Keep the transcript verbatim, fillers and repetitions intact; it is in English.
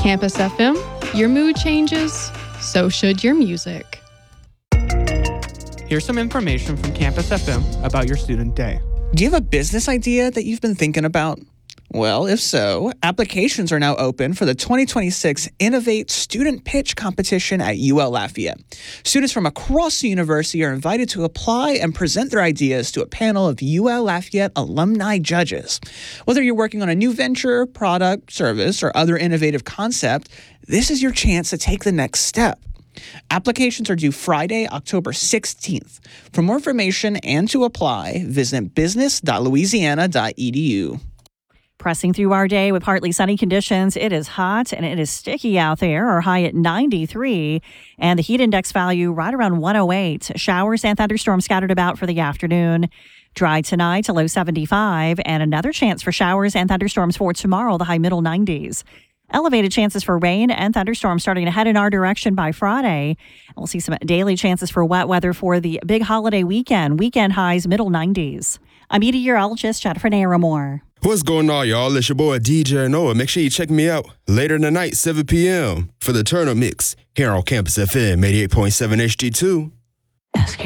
Campus F M, your mood changes, so should your music. Here's some information from Campus F M about your student day. Do you have a business idea that you've been thinking about? Well, if so, applications are now open for the twenty twenty-six Innovate Student Pitch Competition at U L Lafayette. Students from across the university are invited to apply and present their ideas to a panel of U L Lafayette alumni judges. Whether you're working on a new venture, product, service, or other innovative concept, this is your chance to take the next step. Applications are due Friday, October sixteenth. For more information and to apply, visit business dot louisiana dot e d u. Pressing through our day with partly sunny conditions, it is hot and it is sticky out there. Our high at ninety-three and the heat index value right around one oh eight. Showers and thunderstorms scattered about for the afternoon. Dry tonight, a low seventy-five, and another chance for showers and thunderstorms for tomorrow, the high middle nineties. Elevated chances for rain and thunderstorms starting to head in our direction by Friday. We'll see some daily chances for wet weather for the big holiday weekend. Weekend highs middle nineties. I'm meteorologist Jennifer Naramore. What's going on, y'all? It's your boy D J Noah. Make sure you check me out later tonight, seven p.m. for the Turner Mix here on Campus F M eighty-eight point seven H D two.